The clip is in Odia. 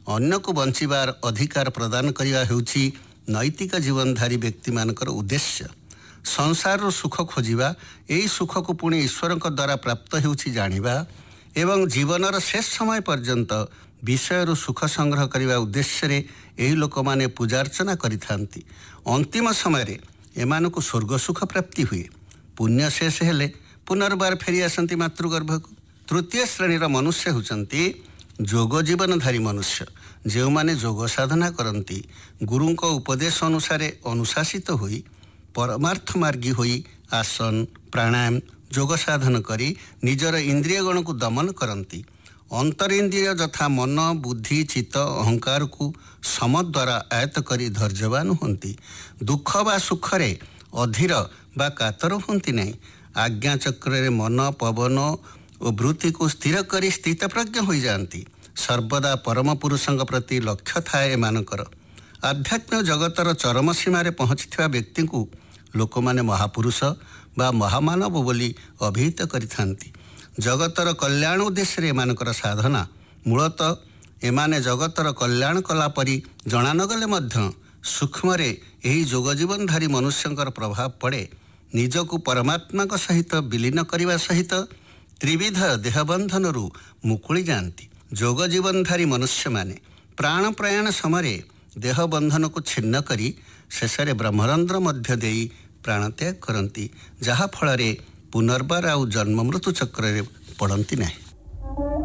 ଅନ୍ୟକୁ ବଞ୍ଚିବାର ଅଧିକାର ପ୍ରଦାନ କରିବା ହେଉଛି ନୈତିକ ଜୀବନଧାରୀ ବ୍ୟକ୍ତିମାନଙ୍କର ଉଦ୍ଦେଶ୍ୟ। ସଂସାରରୁ ସୁଖ ଖୋଜିବା, ଏହି ସୁଖକୁ ପୁଣି ଈଶ୍ୱରଙ୍କ ଦ୍ୱାରା ପ୍ରାପ୍ତ ହେଉଛି ଜାଣିବା ଏବଂ ଜୀବନର ଶେଷ ସମୟ ପର୍ଯ୍ୟନ୍ତ ବିଷୟରୁ ସୁଖ ସଂଗ୍ରହ କରିବା ଉଦ୍ଦେଶ୍ୟରେ ଏହି ଲୋକମାନେ ପୂଜାର୍ଚ୍ଚନା କରିଥାନ୍ତି। ଅନ୍ତିମ ସମୟରେ ଏମାନଙ୍କୁ ସ୍ୱର୍ଗ ସୁଖ ପ୍ରାପ୍ତି ହୁଏ। ପୁଣ୍ୟ ଶେଷ ହେଲେ ପୁନର୍ବାର ଫେରିଆସନ୍ତି ମାତୃଗର୍ଭକୁ। ତୃତୀୟ ଶ୍ରେଣୀର ମନୁଷ୍ୟ ହେଉଛନ୍ତି ଯୋଗ ଜୀବନଧାରୀ ମନୁଷ୍ୟ, ଯେଉଁମାନେ ଯୋଗ ସାଧନା କରନ୍ତି, ଗୁରୁଙ୍କ ଉପଦେଶ ଅନୁସାରେ ଅନୁଶାସିତ ହୋଇ ପରମାର୍ଥ ମାର୍ଗୀ ହୋଇ ଆସନ ପ୍ରାଣାୟାମ ଯୋଗ ସାଧନ କରି ନିଜର ଇନ୍ଦ୍ରିୟ ଗଣକୁ ଦମନ କରନ୍ତି। ଅନ୍ତରିନ୍ଦ୍ରିୟ ଯଥା ମନ ବୁଦ୍ଧି ଚିତ୍ତ ଅହଙ୍କାରକୁ ସମ ଦ୍ୱାରା ଆୟତ କରି ଧୈର୍ଯ୍ୟବାନ ହୁଅନ୍ତି। ଦୁଃଖ ବା ସୁଖରେ ଅଧୀର ବା କାତର ହୁଅନ୍ତି ନାହିଁ। ଆଜ୍ଞାଚକ୍ରରେ ମନ ପବନ ଓ ବୃତ୍ତିକୁ ସ୍ଥିର କରି ସ୍ଥିତପ୍ରଜ୍ଞ ହୋଇଯାଆନ୍ତି। ସର୍ବଦା ପରମ ପୁରୁଷଙ୍କ ପ୍ରତି ଲକ୍ଷ୍ୟ ଥାଏ ଏମାନଙ୍କର। ଆଧ୍ୟାତ୍ମିକ ଜଗତର ଚରମ ସୀମାରେ ପହଞ୍ଚିଥିବା ବ୍ୟକ୍ତିଙ୍କୁ ଲୋକମାନେ ମହାପୁରୁଷ ବା ମହାମାନବ ବୋଲି ଅଭିହିତ କରିଥାନ୍ତି। ଜଗତର କଲ୍ୟାଣ ଉଦ୍ଦେଶ୍ୟରେ ଏମାନଙ୍କର ସାଧନା। ମୂଳତଃ ଏମାନେ ଜଗତର କଲ୍ୟାଣ କଲା ପରି ଜଣାନଗଲେ ମଧ୍ୟ ସୂକ୍ଷ୍ମରେ ଏହି ଯୋଗ ଜୀବନଧାରୀ ମନୁଷ୍ୟଙ୍କର ପ୍ରଭାବ ପଡ଼େ। ନିଜକୁ ପରମାତ୍ମାଙ୍କ ସହିତ ବିଲୀନ କରିବା ସହିତ ତ୍ରିବିଧ ଦେହବନ୍ଧନରୁ ମୁକୁଳି ଯାଆନ୍ତି। ଯୋଗ ଜୀବନଧାରୀ ମନୁଷ୍ୟମାନେ ପ୍ରାଣ ପ୍ରୟାଣ ସମୟରେ ଦେହବନ୍ଧନକୁ ଛିନ୍ନ କରି ଶେଷରେ ବ୍ରହ୍ମରନ୍ଧ୍ର ମଧ୍ୟ ଦେଇ ପ୍ରାଣତ୍ୟାଗ କରନ୍ତି, ଯାହାଫଳରେ ପୁନର୍ବାର ଆଉ ଜନ୍ମ ମୃତ୍ୟୁ ଚକ୍ରରେ ପଡ଼ନ୍ତି ନାହିଁ।